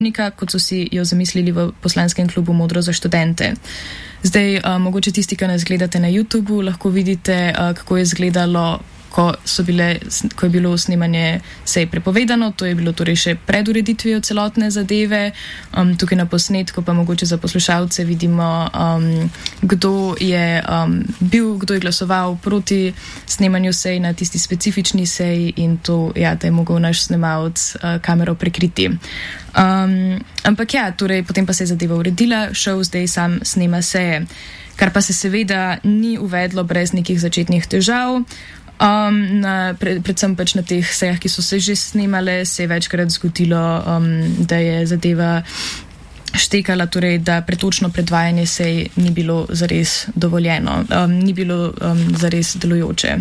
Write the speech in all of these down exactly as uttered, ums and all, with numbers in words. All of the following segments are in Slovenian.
kot so si jo zamislili v poslanskem klubu Modro za študente. Zdaj, uh, mogoče tisti, ki nas gledate na YouTubu, lahko vidite, uh, kako je izgledalo, ko, so bile, ko je bilo snemanje sej prepovedano. To je bilo torej še pred ureditvijo celotne zadeve. Um, tukaj na posnetku pa mogoče za poslušalce vidimo, um, kdo je um, bil, kdo je glasoval proti snemanju sej na tisti specifični sej in to, ja, da je mogel naš snemalec uh, kamero prekriti. Um, ampak ja, torej potem pa se je zadeva uredila, šel zdaj sam snema seje, kar pa se seveda ni uvedlo brez nekih začetnih težav. Um, na, pred, predvsem pač na teh sejah, ki so se že snemale, se je večkrat zgodilo, um, da je zadeva štekala, torej da pretočno predvajanje sej ni bilo zares dovoljeno, um, ni bilo um, zares delujoče.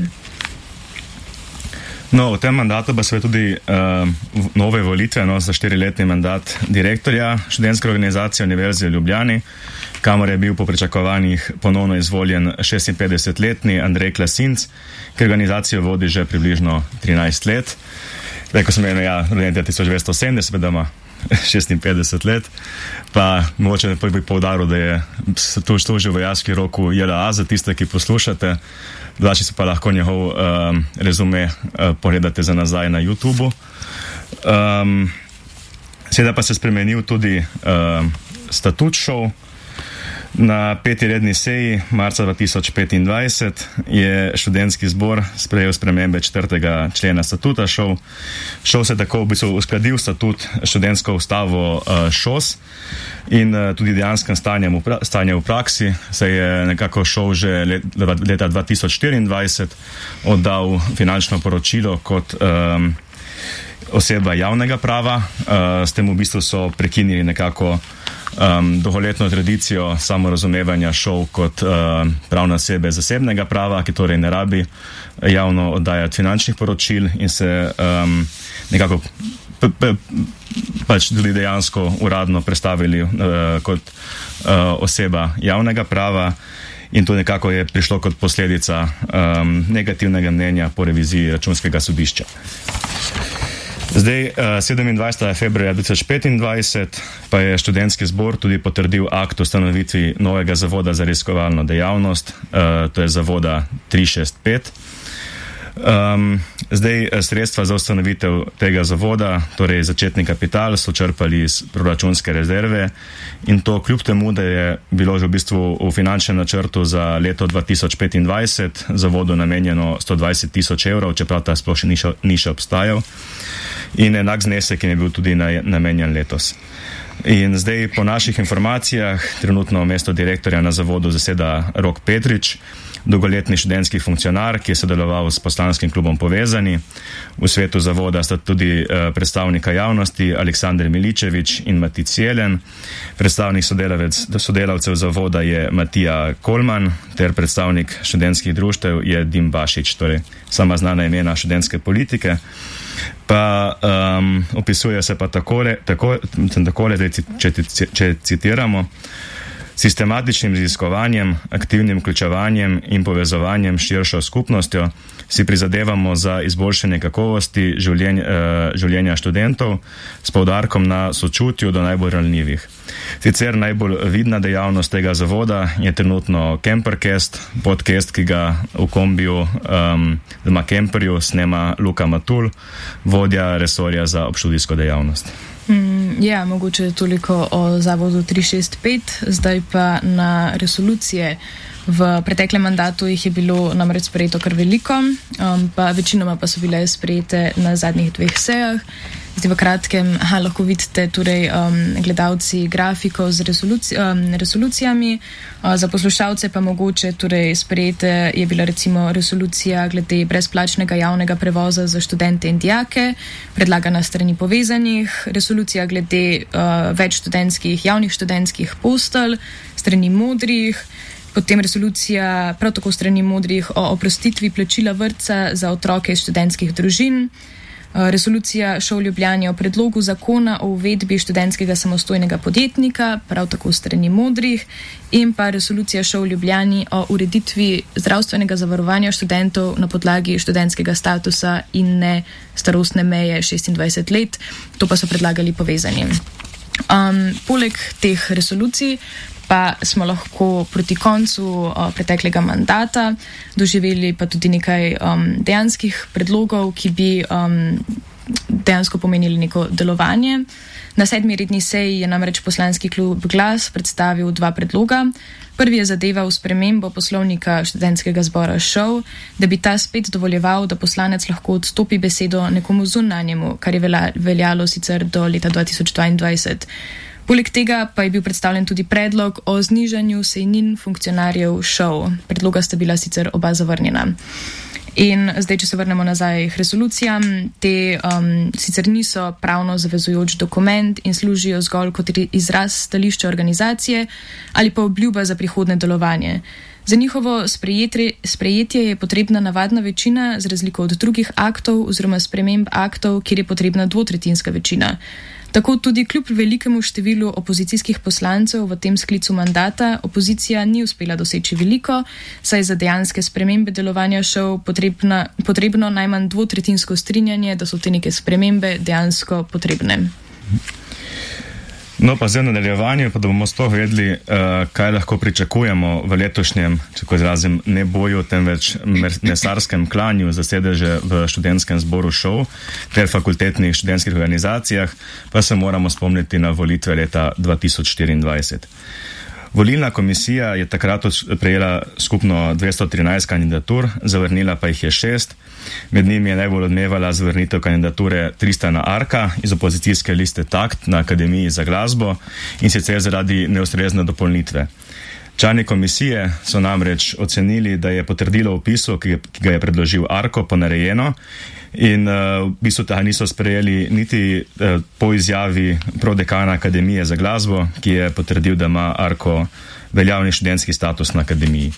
No, v tem mandatu pa so tudi uh, nove volitve, no, za štiriletni mandat direktorja študentske organizacije Univerze v Ljubljani, kamor je bil po pričakovanjih ponovno izvoljen šestinpetdesetletni Andrej Klasinc, ki organizacijo vodi že približno trinajst let. Rekel sem eno, ja, roden tisoč devetsto sedemdeset, da ima šestinpetdeset let, pa mogoče bi poudaril, da je tu služil vojaški rok v J L A za tiste, ki poslušate. Drugače si pa lahko njegov um, rezume uh, pogledate za nazaj na YouTubu. Um, Seveda pa se je spremenil tudi uh, statut šov. Na peti redni seji marca dva tisoč petindvajset je študentski zbor sprejel spremembe četrtega člena statuta šov. Šov se tako v bistvu uskladil statut študentsko ustavo uh, ŠOS in uh, tudi dejanskem stanjem v, pra- stanje v praksi se je nekako šov že let, leta dva tisoč štiriindvajset oddal finančno poročilo kot um, oseba javnega prava. Uh, s tem v bistvu so prekinili nekako Um, dolgoletno tradicijo samorazumevanja šov kot uh, pravne osebe zasebnega prava, ki torej ne rabi javno oddajati finančnih poročil in se um, nekako p- p- pač tudi dejansko uradno predstavili uh, kot uh, oseba javnega prava in to nekako je prišlo kot posledica um, negativnega mnenja po reviziji Računskega sodišča. Zdaj, sedemindvajsetega februarja dva tisoč petindvajset pa je študentski zbor tudi potrdil akt o ustanovitvi novega zavoda za raziskovalno dejavnost, to je zavoda tri šest pet. Um, zdaj, sredstva za ustanovitev tega zavoda, torej začetni kapital, so črpali iz proračunske rezerve in to kljub temu, da je bilo že v bistvu v finančnem načrtu za leto dva tisoč petindvajset zavodu namenjeno sto dvajset tisoč evrov, čeprav ta sploh še ni še, ni še obstajal. In enak znesek je bil tudi namenjen letos. In zdaj po naših informacijah trenutno mesto direktorja na zavodu zaseda Rok Petrič, dolgoletni študentski funkcionar, ki je sodeloval s poslanskim klubom Povezani. V svetu zavoda sta tudi uh, predstavnika javnosti Aleksandar Miličevič in Matic Jelen. Predstavnik sodelavcev zavoda je Matija Kolman ter predstavnik študentskih društev je Dim Bašič, torej sama znana imena študentske politike. Pa um, opisuje se pa takole, tako, takole če, če, če citiramo, sistematičnim raziskovanjem, aktivnim vključevanjem in povezovanjem s širšo skupnostjo si prizadevamo za izboljšanje kakovosti življenja, uh, življenja študentov s poudarkom na sočutju do najbolj ranljivih. Sicer najbolj vidna dejavnost tega zavoda je trenutno Campercast, podcast, ki ga v kombiju um, doma Camperju snema Luka Matul, vodja resorja za obštudijsko dejavnost. Mm, ja, mogoče toliko o zavodu tri šest pet, zdaj pa na resolucije. V preteklem mandatu jih je bilo namreč sprejeto kar veliko, um, pa večinoma pa so bile sprejete na zadnjih dveh sejah. Zdaj v kratkem aha, lahko vidite torej, um, gledalci grafiko z resoluci, um, resolucijami. Uh, za poslušalce pa mogoče torej sprejete je bila recimo resolucija glede brezplačnega javnega prevoza za študente in dijake, predlagana strani Povezanih, resolucija glede uh, več študentskih, javnih študentskih postelj, strani Modrih, potem resolucija prav tako strani Modrih o oprostitvi plačila vrtca za otroke iz študentskih družin, resolucija šov Ljubljani o predlogu zakona o uvedbi študentskega samostojnega podjetnika, prav tako strani Modrih, in pa resolucija šov Ljubljani o ureditvi zdravstvenega zavarovanja študentov na podlagi študentskega statusa in ne starostne meje šestindvajset let, to pa so predlagali Povezani. Um, poleg teh resolucij pa smo lahko proti koncu uh, preteklega mandata doživeli pa tudi nekaj um, dejanskih predlogov, ki bi um, dejansko pomenili neko delovanje. Na sedmi redni seji je namreč poslanski klub Glas predstavil dva predloga. Prvi je zadeval spremembo poslovnika študentskega zbora ŠOU, da bi ta spet dovoljeval, da poslanec lahko odstopi besedo nekomu zunanjemu, kar je veljalo sicer do leta dva tisoč dvaindvajset. Poleg tega pa je bil predstavljen tudi predlog o znižanju sejnin funkcionarjev ŠOU. Predloga sta bila sicer oba zavrnjena. In zdaj, če se vrnemo nazaj k resolucijam, te um, sicer niso pravno zavezujoč dokument in služijo zgolj kot izraz stališča organizacije ali pa obljuba za prihodne delovanje. Za njihovo sprejetje, sprejetje je potrebna navadna večina, z razliko od drugih aktov oziroma sprememb aktov, kjer je potrebna dvotretjinska večina. Tako tudi kljub velikemu številu opozicijskih poslancev v tem sklicu mandata opozicija ni uspela doseči veliko, saj za dejanske spremembe delovanja ŠOU potrebna, potrebno najmanj dvotretjinsko strinjanje, da so te neke spremembe dejansko potrebne. No, pa zdaj v nadaljevanju, pa da bomo sploh vedeli, uh, kaj lahko pričakujemo v letošnjem, če ko izrazim, ne boju, temveč mesarskem klanju za sedeže v študentskem zboru ŠOU ter fakultetnih študentskih organizacijah, pa se moramo spomniti na volitve leta dva tisoč štiriindvajset. Volilna komisija je takrat prejela skupno dvesto trinajst kandidatur, zavrnila pa jih je šest. Med njimi je najbolj odmevala zavrnitev kandidature Tristana Arka iz opozicijske liste Takt na Akademiji za glasbo in sicer zaradi neustrezne dopolnitve. Člani komisije so namreč ocenili, da je potrdilo v vpisu, ki ga je predložil Arko, ponarejeno in uh, v bistvu tega niso sprejeli niti uh, po izjavi prodekana Akademije za glasbo, ki je potrdil, da ima Arko veljavni študentski status na akademiji.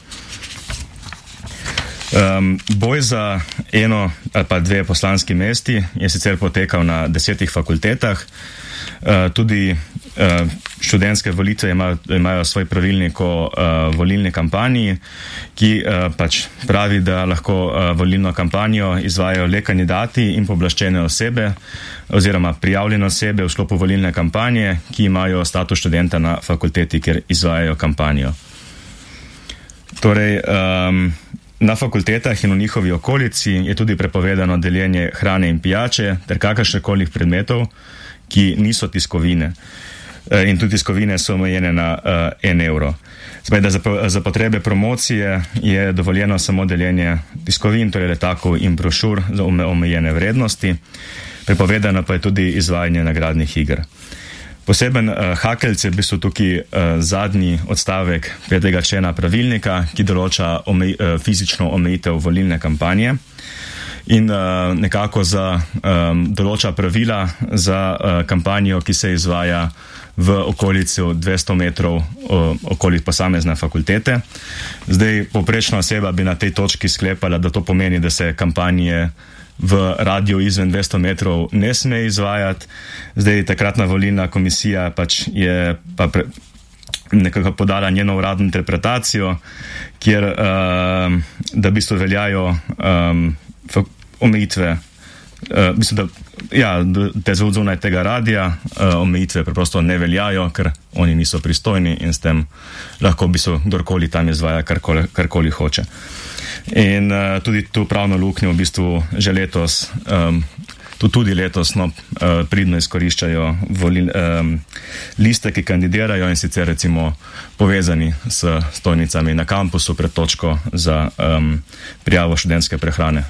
Um, boj za eno ali pa dve poslanski mesti je sicer potekal na desetih fakultetah. Uh, tudi uh, študentske volitve imajo, imajo svoj pravilnik o uh, volilni kampanji, ki uh, pač pravi, da lahko uh, volilno kampanjo izvajajo le kandidati in pooblaščene osebe oziroma prijavljene osebe v sklopu volilne kampanje, ki imajo status študenta na fakulteti, kjer izvajajo kampanjo. Torej, um, na fakultetah in v njihovi okolici je tudi prepovedano deljenje hrane in pijače ter kakršnekoli predmetov, ki niso tiskovine. In tudi tiskovine so omejene na uh, en evro. Zdaj, da za, za potrebe promocije je dovoljeno samo deljenje tiskovin, torej letakov in brošur za omejene vrednosti. Prepovedano pa je tudi izvajanje nagradnih iger. Poseben uh, hakeljc je v bistvu tukaj uh, zadnji odstavek petega člena pravilnika, ki določa omej, uh, fizično omejitev volilne kampanje in uh, nekako za, um, določa pravila za uh, kampanjo, ki se izvaja v okolici dvesto metrov uh, okoli posamezne fakultete. Zdaj, povprečna oseba bi na tej točki sklepala, da to pomeni, da se kampanje v radiju izven dvesto metrov ne sme izvajati. Zdaj, takratna volilna komisija pač je pa pre, nekako podala njeno uradno interpretacijo, kjer uh, da v bistvu veljajo um, omejitve, uh, mislim, da ja, te zunaj tega radija uh, omejitve preprosto ne veljajo, ker oni niso pristojni in s tem lahko v bistvu kdorkoli tam izvaja karkoli, karkoli hoče. In uh, tudi tu pravno luknjo v bistvu že letos, um, tudi letos no, uh, pridno izkoriščajo volil, um, liste, ki kandidirajo in sicer recimo povezani s stojnicami na kampusu pred točko za um, prijavo študentske prehrane.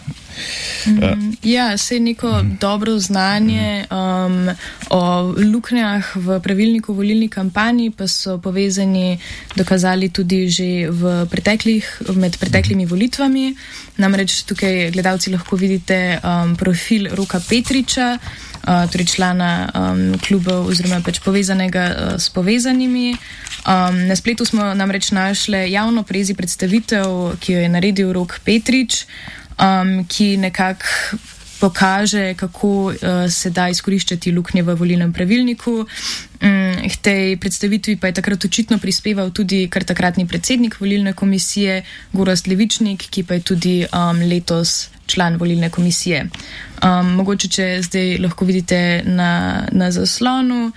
Mm, ja, se je neko mm. dobro znanje um, o luknjah v pravilniku volilni kampanji, pa so povezani dokazali tudi že v preteklih, med preteklimi volitvami. Namreč tukaj gledalci lahko vidite um, profil Roka Petriča, uh, torej člana um, klubov oziroma pač povezanega uh, s povezanimi. Um, na spletu smo namreč našli javno prezi predstavitev, ki jo je naredil Rok Petrič, Um, ki nekako pokaže, kako uh, se da izkoriščati luknje v volilnem pravilniku. Um, k tej predstavitvi pa je takrat očitno prispeval tudi kar takratni predsednik volilne komisije, Gorazd Levičnik, ki pa je tudi um, letos član volilne komisije. Um, mogoče, če zdaj lahko vidite na, na zaslonu,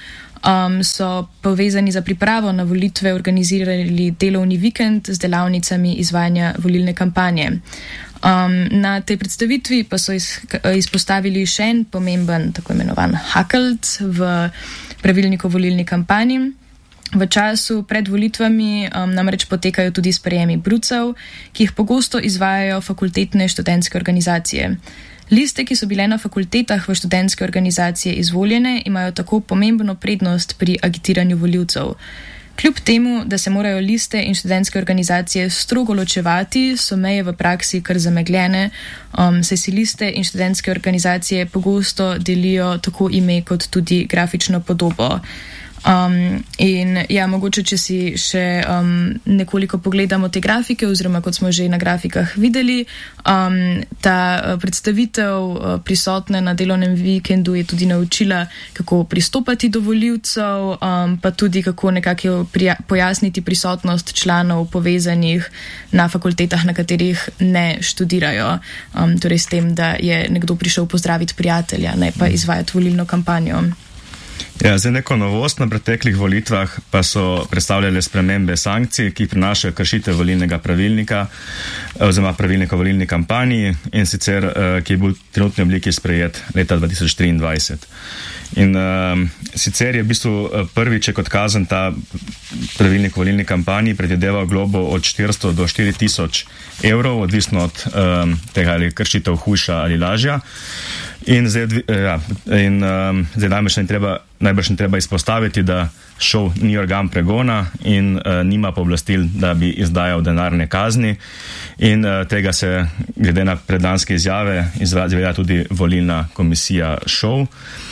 um, so povezani za pripravo na volitve organizirali delovni vikend z delavnicami izvajanja volilne kampanje. Um, na tej predstavitvi pa so iz, izpostavili še en pomemben, tako imenovan hakelc v pravilniku o volilni kampanji. V času pred volitvami um, namreč potekajo tudi sprejemi brucev, ki jih pogosto izvajajo fakultetne študentske organizacije. Liste, ki so bile na fakultetah v študentske organizacije izvoljene, imajo tako pomembno prednost pri agitiranju volivcev. Kljub temu, da se morajo liste in študentske organizacije strogo ločevati, so meje v praksi kar zamegljene, um, saj si liste in študentske organizacije pogosto delijo tako ime kot tudi grafično podobo. Um, in ja, mogoče, če si še um, nekoliko pogledamo te grafike, oziroma kot smo že na grafikah videli, um, ta uh, predstavitev uh, prisotne na delovnem vikendu je tudi naučila, kako pristopati do volivcev, um, pa tudi kako nekako prija- pojasniti prisotnost članov povezanih na fakultetah, na katerih ne študirajo. Um, torej s tem, da je nekdo prišel pozdraviti prijatelja, ne pa izvajati volilno kampanjo. Ja, zdaj neko novost na preteklih volitvah pa so predstavljale spremembe sankcij, ki prinašajo kršitev volilnega pravilnika oziroma pravilnika o volilni kampanji, in sicer, ki je bil v trenutni obliki sprejet leta dva tisoč triindvajset. In um, sicer je v bistvu prvič kot kazen ta pravilnik o volilni kampanji predvideval globo od štiristo do štiri tisoč evrov, odvisno od um, tega, ali kršitev hujša ali lažja. In zdaj, ja, in, um, zdaj najbrž ne treba, najbrž ne treba izpostaviti, da šov ni organ pregona in uh, nima pooblastil, da bi izdajal denarne kazni, in uh, tega se glede na predlanske izjave izvaja tudi volilna komisija šov.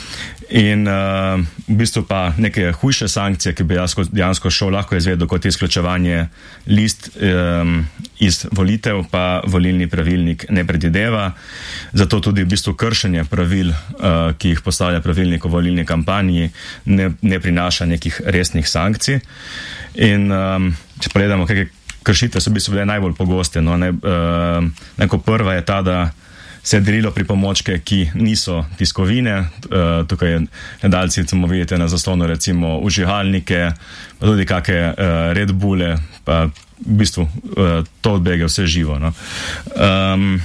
In uh, v bistvu pa neke hujše sankcije, ki bi dejansko šov lahko izvedel, kot izključevanje list um, iz volitev, pa volilni pravilnik ne predvideva. Zato tudi v bistvu kršenje pravil, uh, ki jih postavlja pravilnik o volilni kampanji, ne, ne prinaša nekih resnih sankcij. In um, če pogledamo, kakšne kršitve so v bistvu bile najbolj pogoste. No, ne, uh, neko prva je ta, da se je delilo pripomočke, ki niso tiskovine. Uh, tukaj je nedalci, recimo vidite na zaslonu, recimo užihalnike, pa tudi kakšne uh, Red Bulle, pa v bistvu uh, to odbege vse živo. No. Um,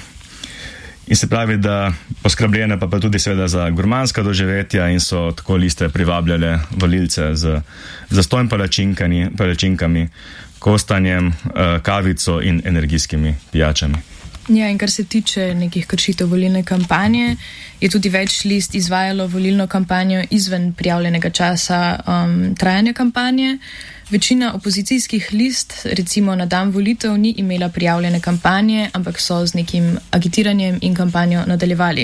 in se pravi, da poskrbljene pa, pa tudi seveda za gurmanska doživetja, in so tako liste privabljale volilce z zastonj palačinkami, palačinkami, kostanjem, uh, kavico in energijskimi pijačami. Ja, in kar se tiče nekih kršitev volilne kampanje, je tudi več list izvajalo volilno kampanjo izven prijavljenega časa um, trajanja kampanje. Večina opozicijskih list, recimo na dan volitev, ni imela prijavljene kampanje, ampak so z nekim agitiranjem in kampanjo nadaljevali.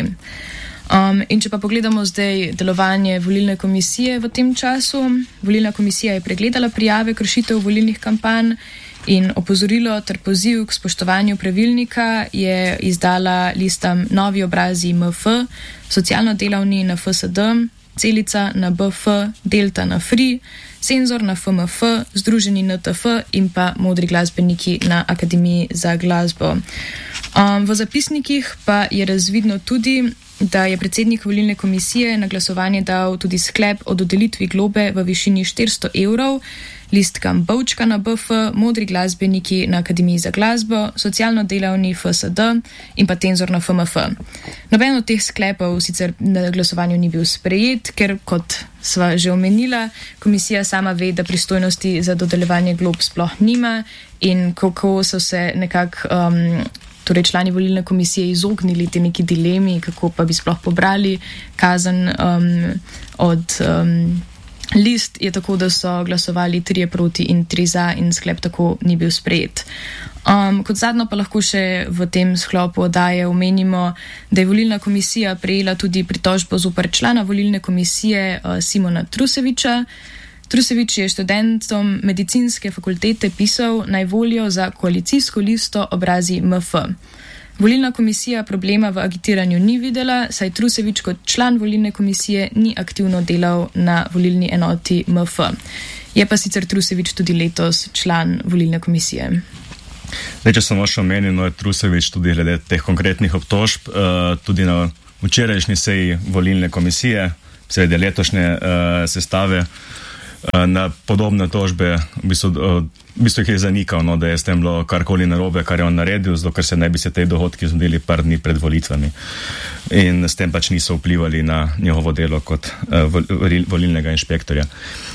Um, in če pa pogledamo zdaj delovanje volilne komisije v tem času, volilna komisija je pregledala prijave kršitev volilnih kampanj in opozorilo ter poziv k spoštovanju pravilnika je izdala listam Novi obrazi M F, Socialno-delavni na F S D, Celica na B F, Delta na F R I, Senzor na F M F, Združeni N T F in pa Modri glasbeniki na Akademiji za glasbo. Um, v zapisnikih pa je razvidno tudi, da je predsednik volilne komisije na glasovanje dal tudi sklep o dodelitvi globe v višini štiristo evrov, listkam Bovčka na B F, Modri glasbeniki na Akademiji za glasbo, Socialno-delavni F S D in pa Tenzor na F M F. Noben od teh sklepov sicer na glasovanju ni bil sprejet, ker, kot sva že omenila, komisija sama ve, da pristojnosti za dodeljevanje glob sploh nima, in kako so se nekako um, torej člani volilne komisije izognili te neki dilemi, kako pa bi sploh pobrali kazen um, od um, list, je tako, da so glasovali trije proti in tri za, in sklep tako ni bil sprejet. Um, kot zadnjo pa lahko še v tem sklopu oddaje omenimo, da je volilna komisija prejela tudi pritožbo zoper člana volilne komisije uh, Simona Truseviča. Trusevič je študentom medicinske fakultete pisal, naj volijo za koalicijsko listo obrazi M F. Volilna komisija problema v agitiranju ni videla, saj Trusevič kot član volilne komisije ni aktivno delal na volilni enoti M F. Je pa sicer Trusevič tudi letos član volilne komisije. Zdaj, če sem še omenil, no, je Trusevič tudi glede teh konkretnih obtožb, uh, tudi na včerajšnji seji volilne komisije seveda letošnje uh, sestave, uh, na podobne tožbe v bistvu, uh, v bistvu jih je zanikal, no, da je s tem bilo karkoli narobe, kar je on naredil, zato ker se ne bi se te dogodki zgodili par dni pred volitvami. In s tem pač niso vplivali na njegovo delo kot uh, volilnega inšpektorja.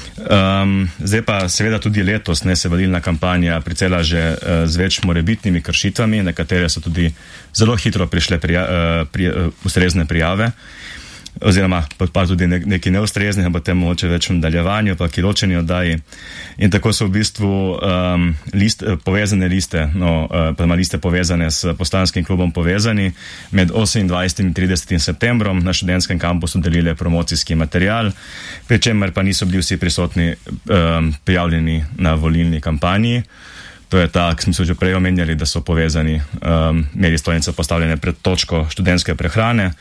Um, zdaj pa seveda tudi letos ne se volilna kampanja pricela že uh, z več morebitnimi kršitvami, na katere so tudi zelo hitro prišle prija, uh, pri, uh, ustrezne prijave, oziroma pa tudi ne, neki neustreznih, pa tem mogoče več v nadaljevanju, pa ki ločeni oddaji. In tako so v bistvu um, list, povezane liste, no, uh, pa ima liste povezane s poslanskim klubom Povezani, med osemindvajsetim in tridesetim septembrom na študentskem kampusu delile promocijski material, pri čemer pa niso bili vsi prisotni um, prijavljeni na volilni kampanji. To je ta, ki smo se že prej omenjali, da so povezani, um, imeli stojnice postavljene pred točko študentske prehrane.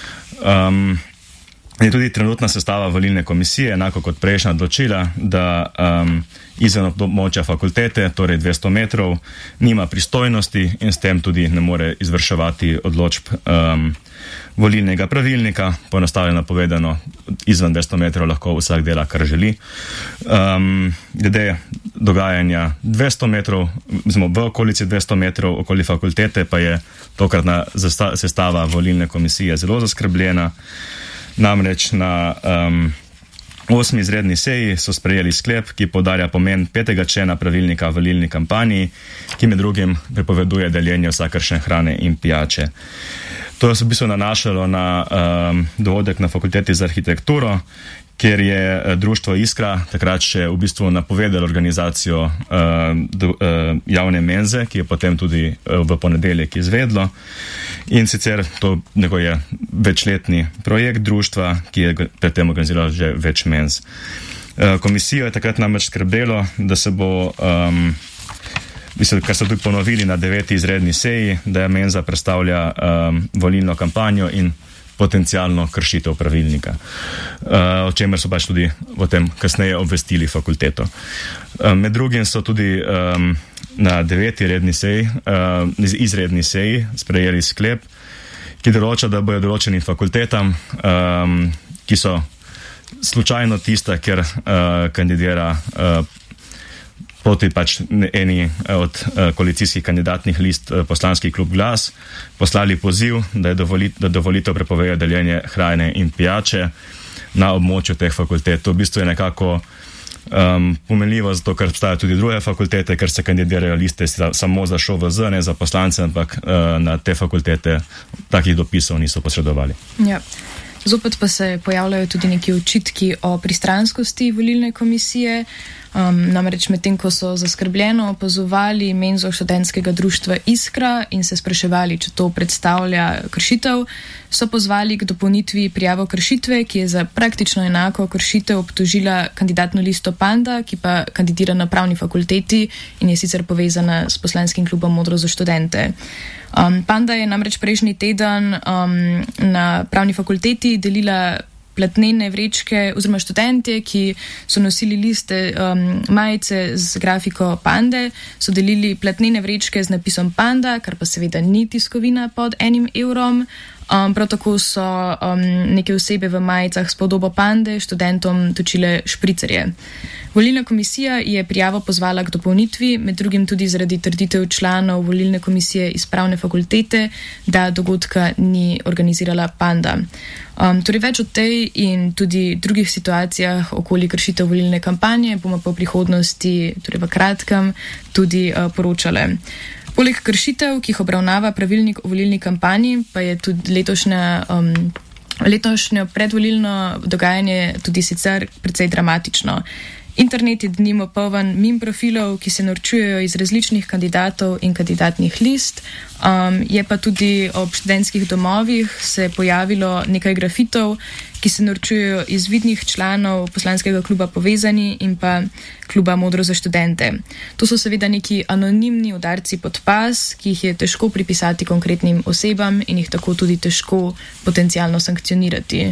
Um, je tudi trenutna sestava volilne komisije, enako kot prejšnja, odločila, da um, izven območja fakultete, torej dvesto metrov, nima pristojnosti in s tem tudi ne more izvrševati odločb um, volilnega pravilnika. Poenostavljeno povedano, izven dvesto metrov lahko vsak dela, kar želi. Um, glede dogajanja dvesto metrov, smo v okolici dvesto metrov okoli fakultete, pa je tokratna sestava volilne komisije zelo zaskrbljena. Namreč na um, osmi izredni seji so sprejeli sklep, ki poudarja pomen petega člena pravilnika v volilni kampanji, ki med drugim prepoveduje deljenje vsakršne hrane in pijače. To se v bistvu nanašalo na um, dogodek na fakulteti za arhitekturo, kjer je društvo Iskra takrat še v bistvu napovedalo organizacijo uh, do, uh, javne menze, ki je potem tudi uh, v ponedeljek izvedlo. In sicer to neko je večletni projekt društva, ki je predtem organiziralo že več menz. Uh, komisijo je takrat namreč skrbelo, da se bo, um, mislim, kar so tudi ponovili na deveti izredni seji, da je menza predstavlja um, volilno kampanjo in potencialno kršitev pravilnika, uh, o čemer so pač tudi potem kasneje obvestili fakulteto. Uh, med drugim so tudi um, na deveti redni seji, uh, izredni seji sprejeli sklep, ki določa, da bojo določenim fakultetam, um, ki so slučajno tista, ker uh, kandidira uh, proti pač eni od uh, koalicijskih kandidatnih list uh, poslanski klub Glas, poslali poziv, da je dovolit, da dovolitev prepovejo deljenje hrane in pijače na območju teh fakultet. To v bistvu je nekako um, pomenljivo, zato ker obstajajo tudi druge fakultete, ker se kandidirajo liste samo za ŠOVZ, ne za poslance, ampak uh, na te fakultete takih dopisov niso posredovali. Ja. Zopet pa se pojavljajo tudi neki očitki o pristranskosti volilne komisije. Um, namreč medtem, ko so zaskrbljeno opazovali menzo študentskega društva Iskra in se spraševali, če to predstavlja kršitev, so pozvali k dopolnitvi prijavo kršitve, ki je za praktično enako kršitev obtožila kandidatno listo Panda, ki pa kandidira na pravni fakulteti in je sicer povezana s poslanskim klubom Modro za študente. Um, Panda je namreč prejšnji teden um, na pravni fakulteti delila platnene vrečke, oziroma študentje, ki so nosili liste um, majice z grafiko Pande, so delili platnene vrečke z napisom Panda, kar pa seveda ni tiskovina pod enim evrom. Um, prav tako so um, neke osebe v majicah s podobo Pande študentom točile špricerje. Volilna komisija je prijavo pozvala k dopolnitvi, med drugim tudi zaradi trditev članov volilne komisije iz pravne fakultete, da dogodka ni organizirala Panda. Um, torej več o tej in tudi drugih situacijah okoli kršitev volilne kampanje bomo pa v prihodnosti, torej v kratkem, tudi uh, poročale. Poleg kršitev, ki jih obravnava pravilnik o volilni kampanji, pa je tudi letošnja, um, letošnjo predvolilno dogajanje tudi sicer precej dramatično. Internet je denimo poln meme profilov, ki se norčujejo iz različnih kandidatov in kandidatnih list. Um, je pa tudi ob študentskih domovih se pojavilo nekaj grafitov, ki se norčujejo iz vidnih članov poslanskega kluba Povezani in pa kluba Modro za študente. To so seveda neki anonimni udarci pod pas, ki jih je težko pripisati konkretnim osebam in jih tako tudi težko potencialno sankcionirati.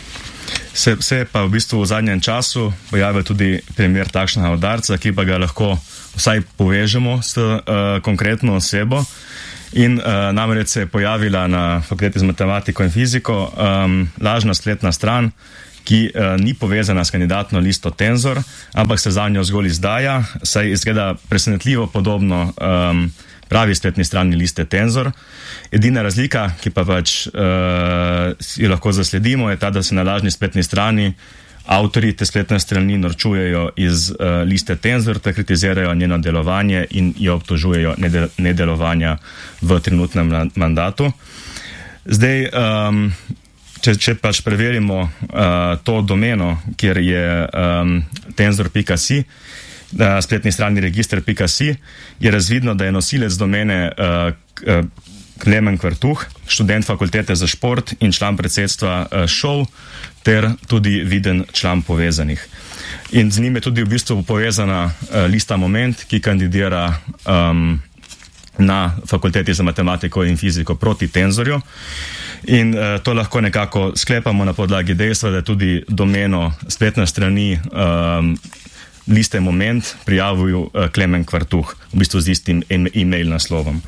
Se, se je pa v bistvu v zadnjem času pojavil tudi primer takšnega udarca, ki pa ga lahko vsaj povežemo s uh, konkretno osebo. In uh, namreč se je pojavila na fakulteti za matematiko in fiziko um, lažna spletna stran, ki uh, ni povezana s kandidatno listo Tenzor, ampak se za njo zgolj izdaja, saj izgleda presenetljivo podobno um, pravi spletni strani liste Tenzor. Edina razlika, ki pa pač uh, jo lahko zasledimo, je ta, da se na lažni spletni strani avtorji te spletne strani norčujejo iz uh, liste Tenzor, te kritizirajo njeno delovanje in jo obtožujejo nedel nedelovanja v trenutnem mandatu. Zdaj, um, če, če pač preverimo uh, to domeno, kjer je um, tenzor pika si, na spletni strani register pika si, je razvidno, da je nosilec domene uh, Klemen Kvartuh, študent fakultete za šport in član predsedstva uh, ŠOU, ter tudi viden član Povezanih. In z njim je tudi v bistvu povezana uh, lista Moment, ki kandidira um, na fakulteti za matematiko in fiziko proti Tenzorju. In uh, to lahko nekako sklepamo na podlagi dejstva, da je tudi domeno spletne strani um, liste Moment prijavil uh, Klemen Kvartuh, v bistvu z istim e-mail naslovom.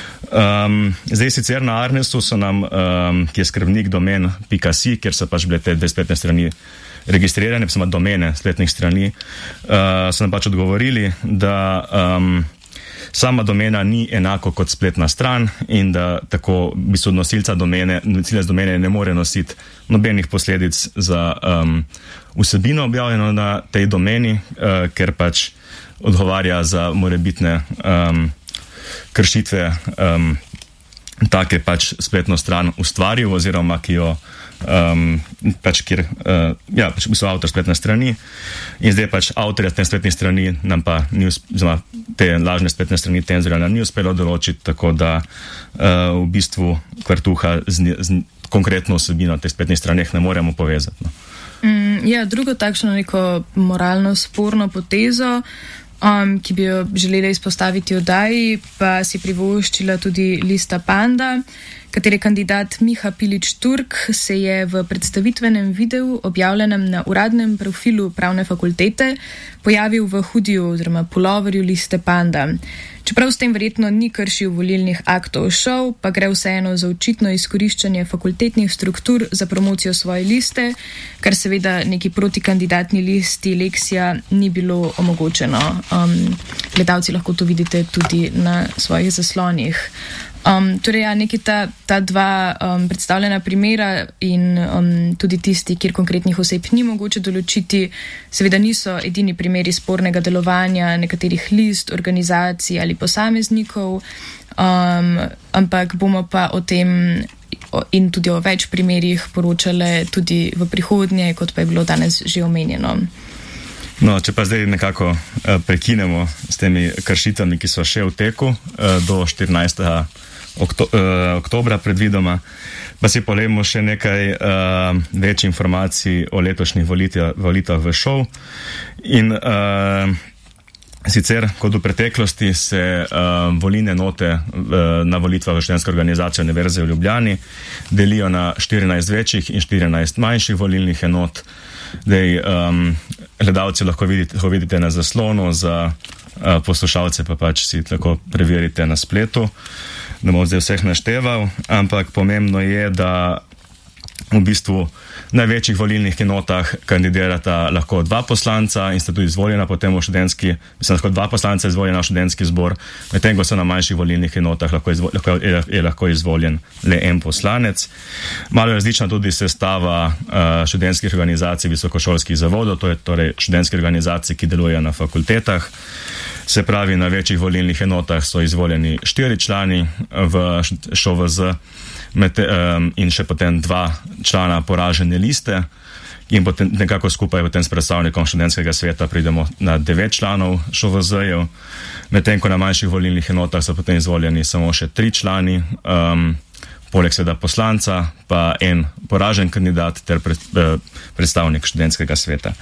Um, zdaj sicer na Arnesu so nam, um, ki je skrbnik domen pika si, kjer so pač bile te dve spletne strani registrirane, pa so domene spletnih strani, uh, so nam pač odgovorili, da um, sama domena ni enako kot spletna stran in da tako v bistvu nosilca domene, nosilec domene ne more nositi nobenih posledic za um, vsebino objavljeno na tej domeni, uh, ker pač odgovarja za morebitne um, kršitve um, take pač spletno stran ustvaril oziroma ki jo um, pač kjer, uh, ja, pač v bistvu avtor spletne strani in zdaj pač avtorja te spletne strani nam pa ni uspelo, te lažne spletne strani Tenzorja nam ni uspelo določiti, tako da uh, v bistvu Kvartuha z, z konkretno vsebino teh spletnih straneh ne moremo povezati. No. Mm, ja, drugo takšno neko moralno sporno potezo, Um, ki bi jo želela izpostaviti oddaji, pa si privoščila tudi lista Panda, katere kandidat Miha Pilić-Turk se je v predstavitvenem videu, objavljenem na uradnem profilu pravne fakultete, pojavil v hudiju oziroma puloverju liste Panda. Čeprav s tem verjetno ni kršil volilnih aktov ŠOU, pa gre vseeno za očitno izkoriščanje fakultetnih struktur za promocijo svoje liste, kar seveda neki protikandidatni listi Lexia ni bilo omogočeno. Um, gledalci lahko to vidite tudi na svojih zaslonih. Um, torej, ja, neki ta, ta dva um, predstavljena primera in um, tudi tisti, kjer konkretnih oseb ni mogoče določiti, seveda niso edini primeri spornega delovanja nekaterih list, organizacij ali posameznikov, um, ampak bomo pa o tem in tudi o več primerih poročale tudi v prihodnje, kot pa je bilo danes že omenjeno. No, če pa zdaj nekako uh, prekinemo s temi kršitvami, ki so še v teku uh, do štirinajstega Okto, uh, oktobra predvidoma, pa si pogledamo še nekaj uh, več informacij o letošnjih volitvah v ŠOU. In uh, sicer, kot v preteklosti, se uh, volilne note uh, na volitvah v študentsko organizacijo Univerze v Ljubljani delijo na štirinajst večjih in štirinajst manjših volilnih enot. Dej, um, gledalci lahko vidite, lahko vidite na zaslonu, za uh, poslušalce pa pač si lahko preverite na spletu. Ne bom zdaj vseh našteval, ampak pomembno je, da v bistvu na večjih volilnih enotah kandidirata lahko dva poslanca in sta tudi izvoljena potem v študentski, mislim, lahko dva poslanca izvoljena v študentski zbor, medtem ko so na manjših volilnih enotah lahko, izvo, lahko je, je lahko izvoljen le en poslanec. Malo je različna tudi sestava uh, študentskih organizacij visokošolskih zavodov, to je torej študentske organizacije, ki delujejo na fakultetah. Se pravi, na večjih volilnih enotah so izvoljeni štiri člani v ŠOVZ med, um, in še potem dva člana poražene liste in potem nekako skupaj potem s predstavnikom študentskega sveta pridemo na devet članov ŠOVZ-jev, medtem ko na manjših volilnih enotah so potem izvoljeni samo še tri člani, um, poleg seveda poslanca, pa en poražen kandidat ter pred, eh, predstavnik študentskega sveta.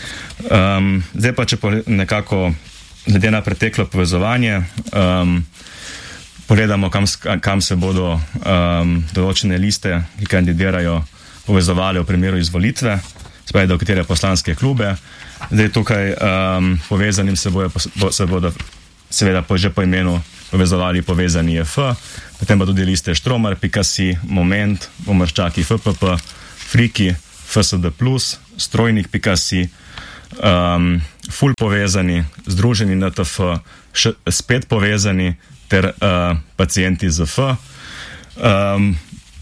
Um, zdaj pa, če nekako glede na preteklo povezovanje, um, pogledamo, kam, kam se bodo um, določene liste, ki kandidirajo, povezovali v primeru izvolitve, spravi, do katere poslanske klube. Zdaj tukaj um, povezanim se, bojo, se bodo seveda po, že po imenu povezovali povezani F, potem pa tudi liste Štromar, Pikasi, Moment, Omrščaki, F P P, Friki, F S D plus, strojnik pika si, um, ful povezani, združeni N T F, še, spet povezani ter uh, pacijenti z F. Um,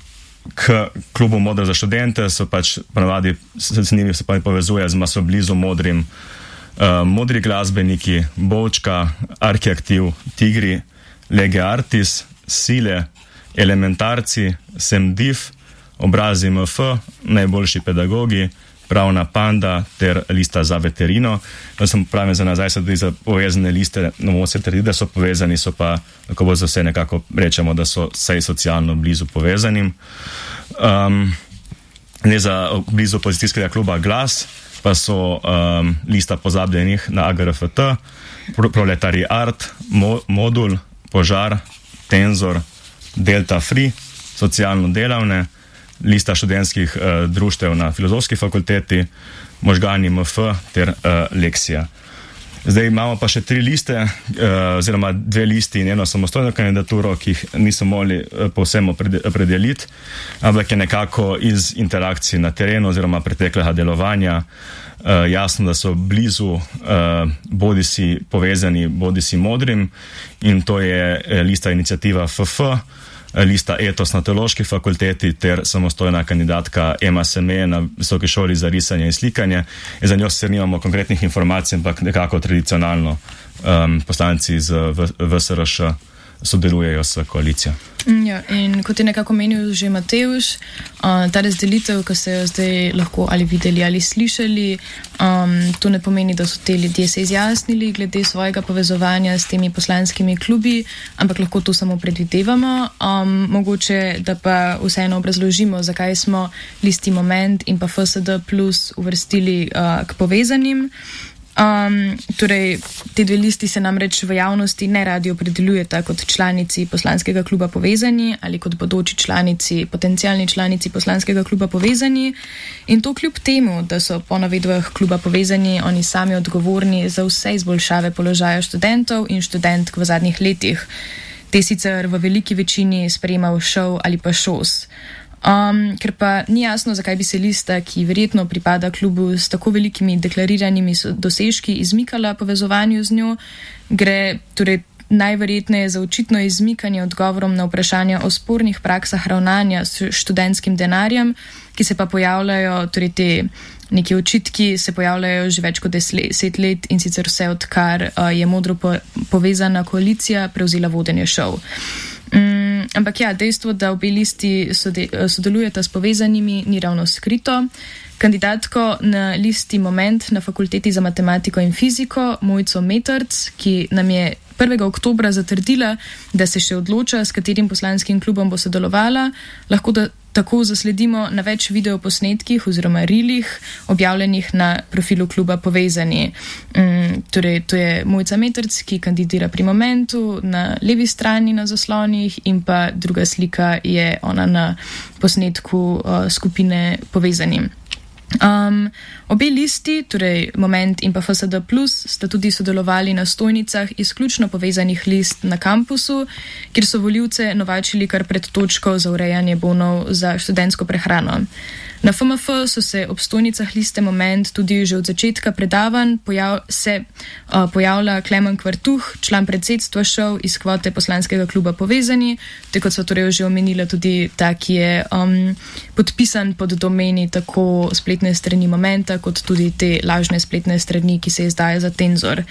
k klubu Modro za študente so pač ponavadi, s njimi se pa povezuje z maso blizu modrim uh, modri glasbeniki, Bolčka, Arhiaktiv, Tigri, Lege Artis, Sile, Elementarci, Semdiv, Obrazi M F, Najboljši pedagogi, Pravna panda ter Lista za veterino. No, sem pravim za nazaj, se tudi za povezane liste, no mogo se trditi, da so povezani, so pa, kako bo za vse nekako rečemo, da so vsej socialno blizu povezanim. Um, ne za blizu opozicijskega kluba Glas, pa so um, Lista pozabljenih na A G R F T, Proletari Art, Mo, Modul, Požar, Tenzor, Delta Free, socialno delavne, Lista študentskih uh, društev na Filozofski fakulteti, Možgani M F ter uh, Leksija. Zdaj imamo pa še tri liste, uh, oziroma dve listi in eno samostojno kandidaturo, ki jih niso mogli uh, povsem opredeliti, ampak je nekako iz interakcij na terenu oziroma preteklega delovanja uh, jasno, da so blizu uh, bodisi povezani, bodisi modrim, in to je uh, lista iniciativa F F, Lista Etos na Teološki fakulteti ter samostojna kandidatka Ema Seme na Visoki šoli za risanje in slikanje. In za njo sicer nimamo konkretnih informacij, ampak nekako tradicionalno um, poslanci z V S R Š sodelujejo s koalicijo. Ja, in kot je nekako menil že Matevž, uh, ta razdelitev, ki ste jo zdaj lahko ali videli ali slišali, um, to ne pomeni, da so te ljudje se izjasnili glede svojega povezovanja s temi poslanskimi klubi, ampak lahko to samo predvidevamo. Um, mogoče, da pa vseeno obrazložimo, zakaj smo Listi Moment in pa F S D plus uvrstili uh, k povezanim. Um, torej, te dve listi se namreč v javnosti ne radi opredeljujeta kot članici poslanskega kluba Povezani ali kot bodoči članici, potencialni članici poslanskega kluba Povezani, in to kljub temu, da so po navedbah kluba Povezani oni sami odgovorni za vse izboljšave položaja študentov in študentk v zadnjih letih. Te sicer v veliki večini sprejemal ŠOU ali pa ŠOS. Um, ker pa ni jasno, zakaj bi se lista, ki verjetno pripada klubu s tako velikimi deklariranimi dosežki, izmikala povezovanju z njo, gre torej najverjetneje za očitno izmikanje odgovorom na vprašanja o spornih praksah ravnanja s študentskim denarjem, ki se pa pojavljajo, torej te neki očitki se pojavljajo že več kot deset let, in sicer vse odkar uh, je modro po povezana koalicija prevzela vodenje ŠOU. Um, ampak ja, dejstvo, da obe listi sodelujeta s povezanimi, ni ravno skrito. Kandidatko na listi Moment na Fakulteti za matematiko in fiziko, Mojco Metrc, ki nam je prvega oktobra zatrdila, da se še odloča, s katerim poslanskim klubom bo sodelovala, lahko da tako zasledimo na več videoposnetkih oziroma rilih, objavljenih na profilu kluba Povezani. Um, torej, to je Mojca Metrc, ki kandidira pri Momentu na levi strani na zaslonih, in pa druga slika je ona na posnetku uh, skupine Povezani. Um, obe listi, torej Moment in pa F S D plus, sta tudi sodelovali na stojnicah izključno povezanih list na kampusu, kjer so volivce novačili kar pred točko za urejanje bonov za študentsko prehrano. Na F M F so se ob stojnicah liste Moment tudi že od začetka predavanj pojav, se uh, pojavlja Klemen Kvartuh, član predsedstva ŠOU iz kvote poslanskega kluba Povezani, te kot so torej že omenila tudi ta, ki je um, podpisan pod domeni tako spletne strani Momenta, kot tudi te lažne spletne strani, ki se izdaja za Tenzor.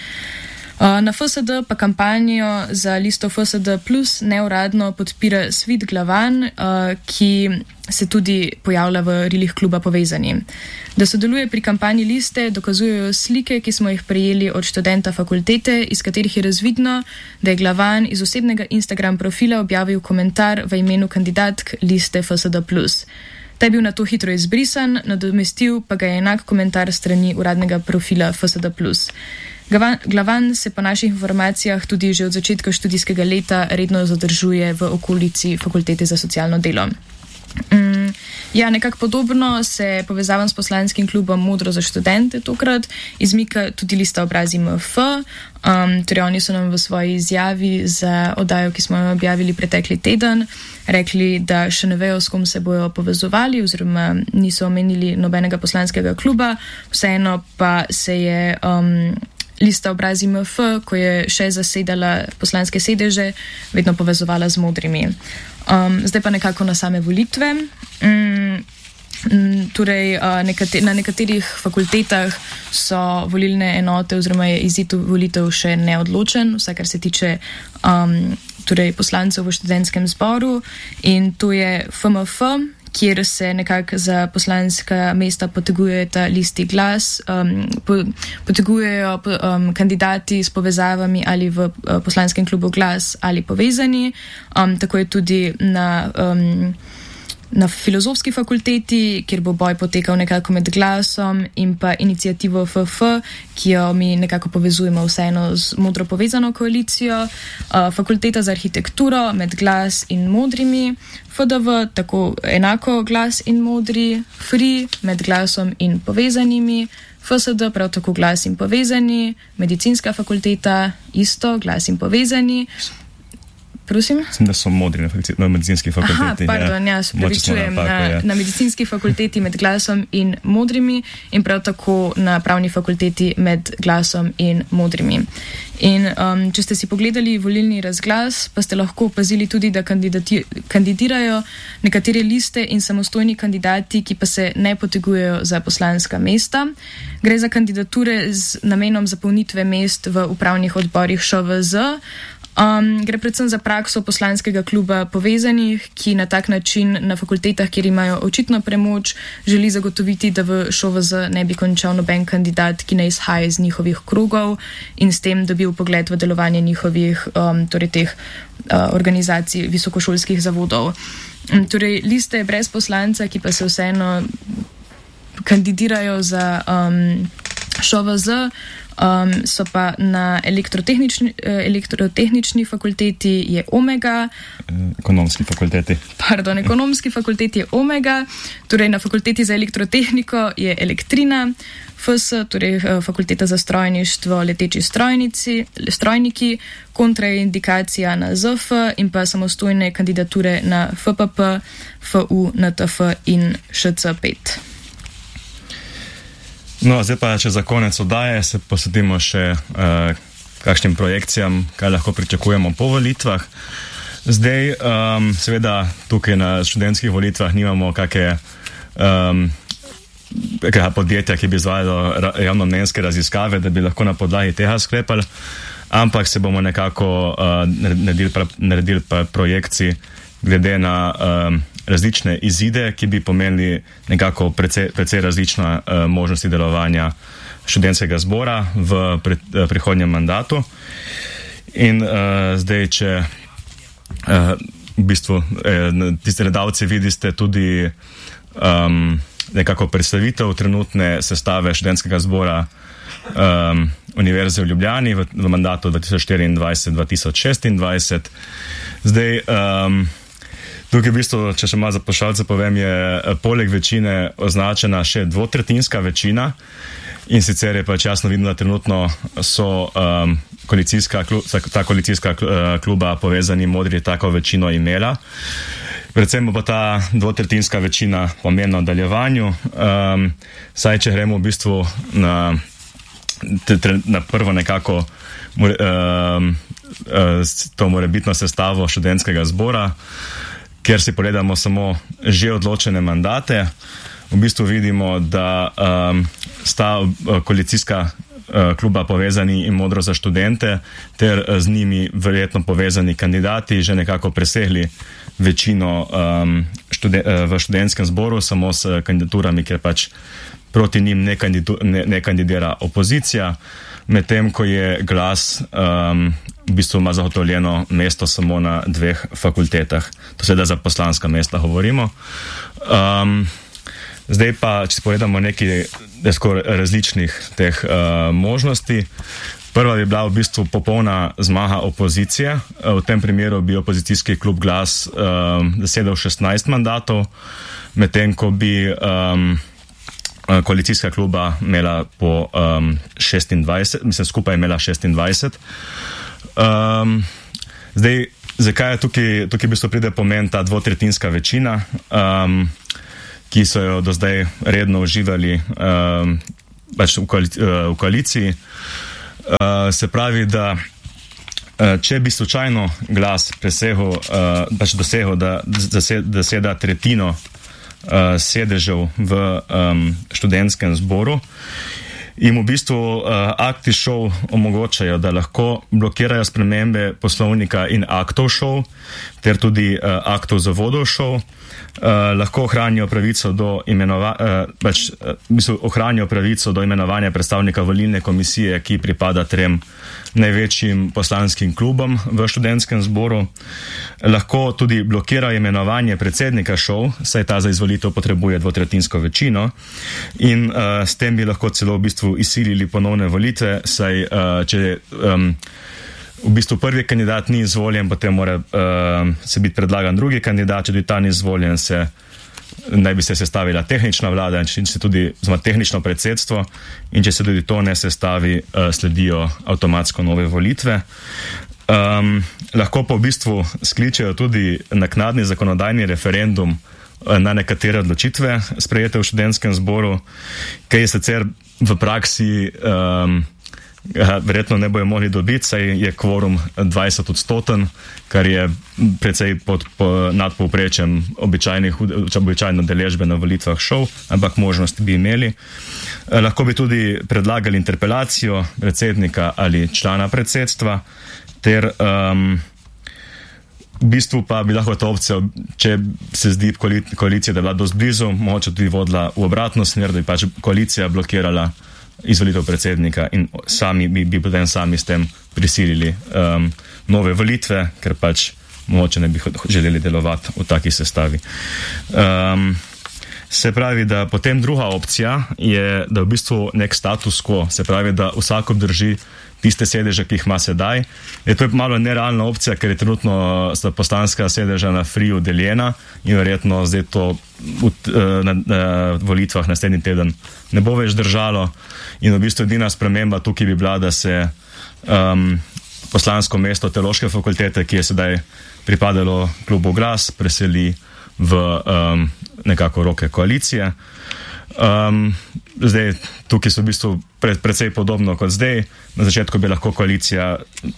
Na F S D pa kampanjo za listo F S D plus neuradno podpira Svit Glavan, ki se tudi pojavlja v rilih kluba Povezani. Da sodeluje pri kampanji liste, dokazujejo slike, ki smo jih prejeli od študenta fakultete, iz katerih je razvidno, da je Glavan iz osebnega Instagram profila objavil komentar v imenu kandidatk liste F S D plus. Ta je bil na to hitro izbrisan, nadomestil pa ga je enak komentar strani uradnega profila F S D plus. Glavan se po naših informacijah tudi že od začetka študijskega leta redno zadržuje v okolici Fakultete za socialno delo. Um, ja, nekako podobno se povezavam s poslanskim klubom Modro za študente tokrat, izmika tudi lista Obrazi M F. Um, torej oni so nam v svoji izjavi za oddajo, ki smo jo objavili pretekli teden, rekli, da še ne vejo, s kom se bojo povezovali oziroma niso omenili nobenega poslanskega kluba, vseeno pa se je um, lista Obrazi M F, ko je še zasedala poslanske sedeže, vedno povezovala z modrimi. Um, zdaj pa nekako na same volitve. Um, torej, uh, nekate, na nekaterih fakultetah so volilne enote oziroma je izid volitev še neodločen, vsaj kar se tiče um, torej poslancev v študentskem zboru, in to je F M F, kjer se nekako za poslanska mesta potegujeta listi Glas, um, po, potegujejo um, kandidati s povezavami ali v uh, poslanskem klubu Glas ali povezani. Um, tako je tudi na, um, na filozofski fakulteti, kjer bo boj potekal nekako med Glasom in pa inicijativo F F, ki jo mi nekako povezujemo vseeno z modro povezano koalicijo. Uh, fakulteta za arhitekturo med Glas in modrimi. F D V tako enako Glas in modri. F R I med Glasom in povezanimi. F S D prav tako Glas in povezani. Medicinska fakulteta isto Glas in povezani. Prosim? Mislim, da so modri na, na medicinski fakulteti. Aha, pardon, ja, se pravičujem. Na, na medicinski fakulteti med Glasom in modrimi in prav tako na pravni fakulteti med Glasom in modrimi. In um, če ste si pogledali volilni razglas, pa ste lahko opazili tudi, da kandidirajo nekatere liste in samostojni kandidati, ki pa se ne potegujejo za poslanska mesta. Gre za kandidature z namenom zapolnitve mest v upravnih odborih Š V Z. Um, gre predvsem za prakso poslanskega kluba povezanih, ki na tak način na fakultetah, kjer imajo očitno premoč, želi zagotoviti, da v Š V Z ne bi končal noben kandidat, ki ne izhaja iz njihovih krogov in s tem dobil pogled v delovanje njihovih um, torej teh uh, organizacij visokošolskih zavodov. Um, torej liste brez poslanca, ki pa se vseeno kandidirajo za um, Š V Z, Um, so pa na elektrotehnični, elektrotehnični fakulteti je Omega. Ekonomski fakulteti. Pardon, ekonomski fakulteti je Omega, torej na fakulteti za elektrotehniko je Elektrina, F S, torej fakulteta za strojništvo, leteči strojnici, strojniki, kontraindikacija na Z F in pa samostojne kandidature na F P P, F U, N T F in Š C pet. No, zdaj pa, če za konec oddaje se posvetimo še uh, kakšnim projekcijam, kaj lahko pričakujemo po volitvah. Zdaj, um, seveda, tukaj na študentskih volitvah nimamo kakšne um, podjetja, ki bi izvajalo javnomnenjske raziskave, da bi lahko na podlagi tega sklepali, ampak se bomo nekako uh, naredili, pra, naredili pa projekciji glede na um, različne izide, ki bi pomenili nekako precej, precej različna uh, možnosti delovanja študentskega zbora v pre, uh, prihodnjem mandatu. In uh, zdaj, če uh, v bistvu eh, tiste gledalci vidite tudi um, nekako predstavitev trenutne sestave študentskega zbora um, Univerze v Ljubljani v, v mandatu dva tisoč štiriindvajset do dva tisoč šestindvajset. Zdaj, um, tukaj v bistvu, če še malo za poslušalce povem, je poleg večine označena še dvotretinska večina in sicer je pač jasno vidno, da trenutno so um, koalicijska, ta koalicijska kluba povezani modri tako večino imela. Predvsem pa ta dvotretinska večina pomembna v nadaljevanju. Um, saj, če gremo v bistvu na, na prvo nekako um, to morebitno sestavo študentskega zbora, kjer si pogledamo samo že odločene mandate, v bistvu vidimo, da um, sta koalicijska uh, kluba povezani in Modro za študente ter z njimi verjetno povezani kandidati že nekako presegli večino um, študen, uh, v študentskem zboru, samo s kandidaturami, ker pač proti njim ne, kandidu, ne, ne kandidira opozicija, medtem ko je Glas um, v bistvu ima zagotovljeno mesto samo na dveh fakultetah. To seveda za poslanska mesta govorimo. Um, Zdaj pa, če povedamo nekaj različnih teh uh, možnosti. Prva bi bila v bistvu popolna zmaga opozicije. V tem primeru bi opozicijski klub Glas uh, zasedal šestnajst mandatov, medtem ko bi um, koalicijska kluba imela po um, šestindvajset, mislim skupaj imela šestindvajset. Um, zdaj, zakaj je tukaj, tukaj v bistvu pride pomen ta dvotretinska večina, um, ki so jo do zdaj redno uživali um, pač v, koalic v koaliciji. Uh, se pravi, da uh, če bi slučajno Glas presegel, uh, pač dosegel, da zaseda tretjino uh, sedežev v um, študentskem zboru, jim v bistvu uh, akti šov omogočajo, da lahko blokirajo spremembe poslovnika in aktov šov, ter tudi uh, aktov zavodov šov. Uh, lahko ohranijo pravico do imenovanja, uh, pač, uh, v bistvu ohranijo pravico do imenovanja predstavnika volilne komisije, ki pripada trem največjim poslanskim klubom v študentskem zboru. Lahko tudi blokirajo imenovanje predsednika šov, saj ta za izvolitev potrebuje dvotretjinsko večino, in uh, s tem bi lahko celo v bistvu izsilili ponovne volitve, saj uh, če um, v bistvu prvi kandidat ni izvoljen, potem mora uh, se biti predlagan drugi kandidat, če tudi ta ni izvoljen, se, naj bi se sestavila tehnična vlada in če se tudi zma, tehnično predsedstvo, in če se tudi to ne sestavi, uh, sledijo avtomatsko nove volitve. Um, lahko pa v bistvu skličejo tudi naknadni zakonodajni referendum uh, na nekatere odločitve sprejete v študentskem zboru, ki je sicer v praksi um, verjetno ne bojo mogli dobiti, saj je kvorum dvajset odstoten, kar je precej pod, po, nad povprečjem običajno deležbe na volitvah šov, ampak možnost bi imeli. Lahko bi tudi predlagali interpelacijo predsednika ali člana predsedstva, ter um, v bistvu pa bi lahko to opcijo, če se zdi koalicija, da je bila dosti blizu, mogoče tudi vodila v obratno smer, da bi pač koalicija blokirala izvolitev predsednika in sami bi, bi potem sami s tem prisilili um, nove volitve, ker pač mogoče ne bi želeli delovati v taki sestavi. Um, se pravi, da potem druga opcija je, da v bistvu nek status quo, se pravi, da vsak obdrži tiste sedeže, ki jih ima sedaj. Je to je malo nerealna opcija, ker je trenutno poslanska sedeža na Friju deljena in verjetno zdaj to v, na, na volitvah naslednji teden ne bo več držalo. In v bistvu edina sprememba tukaj bi bila, da se um, poslansko mesto Teološke fakultete, ki je sedaj pripadalo klubu Glas, preseli v um, nekako roke koalicije. Um, zdaj, tukaj so v bistvu pre, precej podobno kot zdaj. Na začetku bi lahko koalicija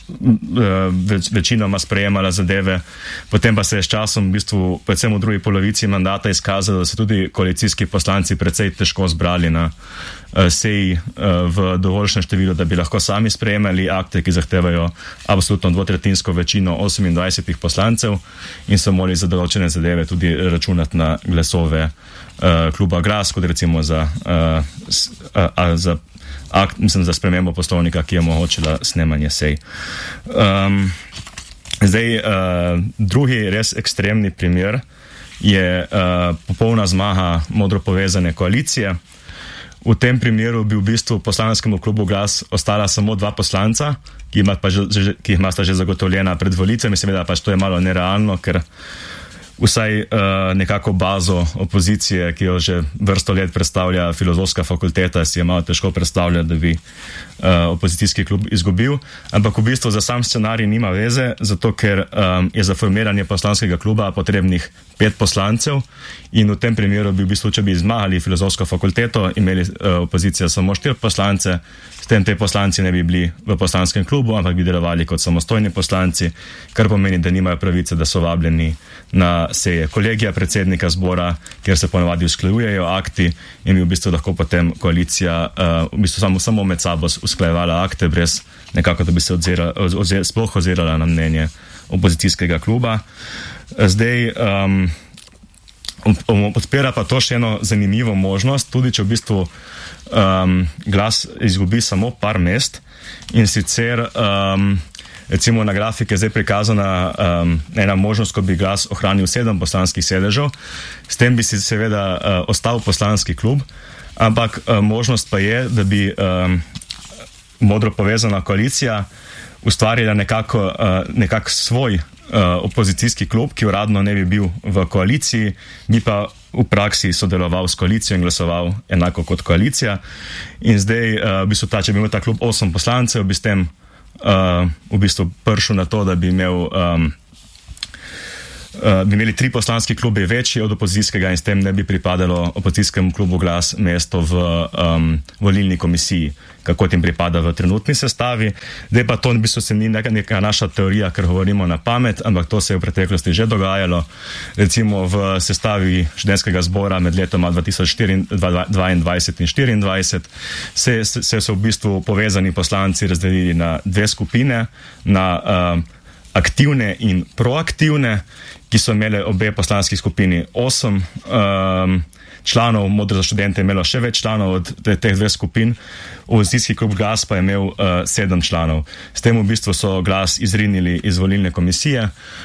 več, večinoma sprejemala zadeve, potem pa se je s časom v bistvu, predvsem v drugi polovici mandata izkazalo, da se tudi koalicijski poslanci precej težko zbrali na uh, seji uh, v dovoljšnem številu, da bi lahko sami sprejemali akte, ki zahtevajo absolutno dvotretjinsko večino osemindvajsetih poslancev, in so morali za določene zadeve tudi računati na glasove uh, kluba Glas, kot recimo za, uh, s, uh, uh, za akt, mislim, za spremembo poslovnika, ki je omogočila snemanje sej. Um, zdaj, uh, drugi res ekstremni primer je uh, popolna zmaga modro povezane koalicije. V tem primeru bi v bistvu poslanskemu klubu Glas ostala samo dva poslanca, ki ima pa že, že, ki ima sta že zagotovljena pred volitvami. Seveda pač to je malo nerealno, ker vsaj uh, nekako bazo opozicije, ki jo že vrsto let predstavlja Filozofska fakulteta, si je malo težko predstavljati, da bi uh, opozicijski klub izgubil. Ampak v bistvu za sam scenarij nima veze, zato ker um, je za formiranje poslanskega kluba potrebnih pet poslancev in v tem primeru bi v bistvu, če bi zmagali Filozofsko fakulteto, imeli uh, opozicija samo štiri poslance, s tem te poslanci ne bi bili v poslanskem klubu, ampak bi delovali kot samostojni poslanci, kar pomeni, da nimajo pravice, da so vabljeni na seje kolegija predsednika zbora, kjer se ponovadi usklajujejo akti, in bi v bistvu lahko potem koalicija uh, v bistvu samo, samo med sabo usklajevala akte, brez nekako, da bi se odzira, ozir, sploh ozirala na mnenje opozicijskega kluba. Zdaj, um, podpira pa to še eno zanimivo možnost, tudi če v bistvu um, Glas izgubi samo par mest, in sicer um, recimo na grafiki je zdaj prikazana um, ena možnost, ko bi Glas ohranil sedem poslanskih sedežev, s tem bi si seveda uh, ostal poslanski klub, ampak uh, možnost pa je, da bi um, modro povezana koalicija ustvarila nekako, uh, nekako svoj uh, opozicijski klub, ki uradno ne bi bil v koaliciji, bi pa v praksi sodeloval s koalicijo in glasoval enako kot koalicija. In zdaj, uh, v bistvu ta, če bi imel ta klub osem poslancev, bi s tem uh, v bistvu prišel na to, da bi imel um, Uh, bi imeli tri poslanski klubi večji od opozicijskega in s tem ne bi pripadalo opozicijskemu klubu Glas mesto v um, volilni komisiji, kako tim pripada v trenutni sestavi. Zdaj pa to v bistvu se ni neka, neka naša teorija, ker govorimo na pamet, ampak to se je v preteklosti že dogajalo. Recimo v sestavi študentskega zbora med letoma dvaindvajset in štiriindvajset se, se, se so v bistvu povezani poslanci razdelili na dve skupine, na uh, aktivne in proaktivne, ki so imele obe poslanski skupini osem um, članov, Modro za študente je imelo še več članov od teh dveh skupin, opozicijski klub Glas pa je imel uh, sedem članov. S tem v bistvu so Glas izrinili iz volilne komisije.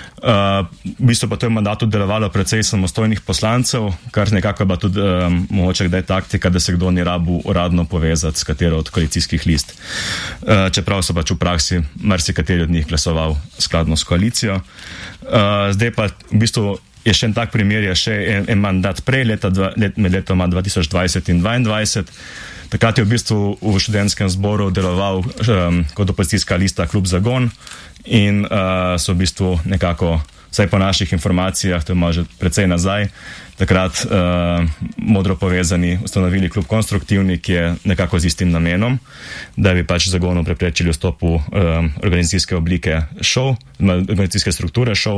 Uh, v bistvu pa to je v mandatu delovalo precej samostojnih poslancev, kar nekako je bila tudi um, mogoče kdaj taktika, da se kdo ni rabil uradno povezati s katero od koalicijskih list. Uh, čeprav so pač v praksi marsikateri od njih glasoval skladno s koalicijo. Uh, zdaj pa v bistvu je še en tak primer, je še en, en mandat prej, leta dva, let, med letoma dva tisoč dvajset in dvaindvajset. Takrat je v bistvu v študentskem zboru deloval um, kot opozicijska lista Klub Zagon in uh, so v bistvu nekako, vsaj po naših informacijah, to je malo že precej nazaj, takrat uh, modro povezani ustanovili klub Konstruktivni, ki je nekako z istim namenom, da bi pač Zagonu preprečili vstop v um, organizacijske oblike šov, organizacijske strukture šov.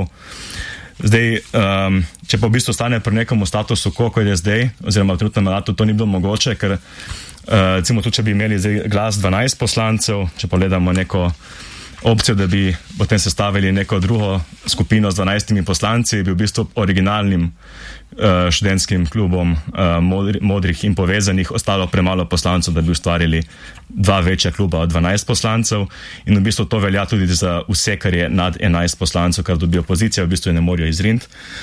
Zdaj, um, če pa v bistvu stane pri nekom statusu, koliko je zdaj, oziroma v trenutnem mandatu, to ni bilo mogoče, ker uh, recimo tudi, če bi imeli zdaj Glas dvanajst poslancev, če pogledamo neko opcijo, da bi potem sestavili neko drugo skupino z dvanajstimi poslanci, bi v bistvu originalnim uh, študentskim klubom uh, modri, modrih in povezanih ostalo premalo poslancev, da bi ustvarili dva večja kluba od dvanajst poslancev in v bistvu to velja tudi za vse, kar je nad enajst poslancev, kar dobi opozicija, v bistvu ne morajo izriniti.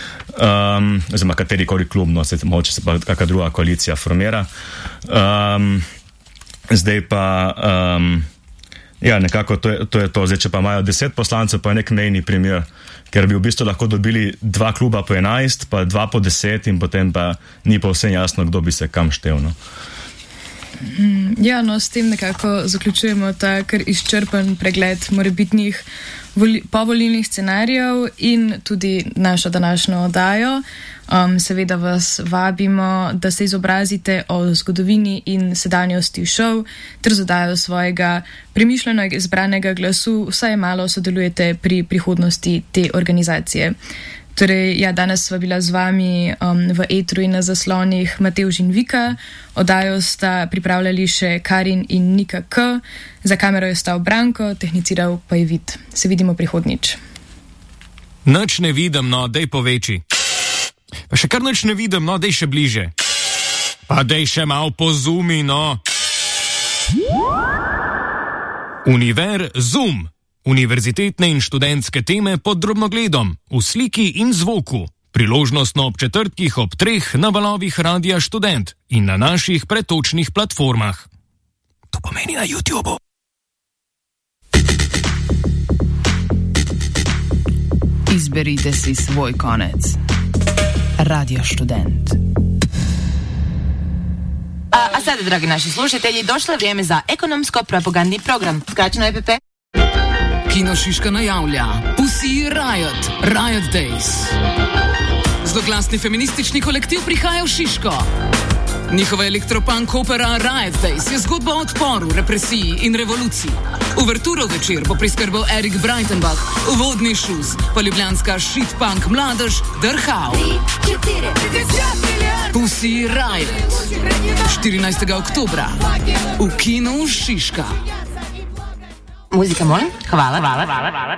Um, oziroma katerikoli klub, no se moče se pa kakšna druga koalicija formira. Um, zdaj pa um, ja, nekako to je, to je to. Zdaj, če pa imajo deset poslancev, pa je nek mejni primer, ker bi v bistvu lahko dobili dva kluba po enajst, pa dva po deset in potem pa ni povsem jasno, kdo bi se kam štel. No. Ja, no, s tem nekako zaključujemo ta kar izčrpen pregled morebitnih voli, povolilnih scenarijev in tudi našo današnjo oddajo. Um, seveda vas vabimo, da se izobrazite o zgodovini in sedanjosti šov, ter z oddajo svojega premišljeno izbranega glasu vsaj malo sodelujete pri prihodnosti te organizacije. Torej, ja, danes sva bila z vami um, v etru in na zaslonih Matevž in Vika. Oddajo sta pripravljali še Karin in Nika K. Za kamero je stal Branko, tehniciral pa je Vid. Se vidimo prihodnič. Nič ne vidim, no, dej poveči. Pa še kar nič ne vidim, no, dej še bliže. Pa dej še malo pozumi, no. Univerzum. Univerzitetne in študentske teme pod drobnogledom, v sliki in zvoku. Priložnostno ob četrtkih ob treh na valovih Radia Študent in na naših pretočnih platformah. To pomeni na YouTubu. Izberite si svoj konec. Radio Študent. A, a sada, dragi naši slušatelji, došlo je vrijeme za ekonomsko-propagandni program. Skraćeno E P P. Kino Šiška najavlja Pussy Riot, Riot Days. Zloglasni feministični kolektiv prihaja v Šiško. Njihova elektropunk opera Riot Days je zgodba o odporu, represiji in revoluciji. Uverturo večer bo priskrbel Erik Breitenbach, uvodni šuz, pa ljubljanska shitpunk mladež Drhau. Pussy Riot, štirinajstega oktobra v Kinu Šiška. Muzika, molim? Hvala, hvala, hvala, hvala.